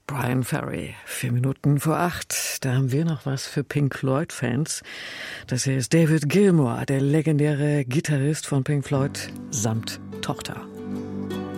Brian Ferry, 8:04. Da haben wir noch was für Pink Floyd-Fans. Das hier ist David Gilmour, der legendäre Gitarrist von Pink Floyd samt Tochter.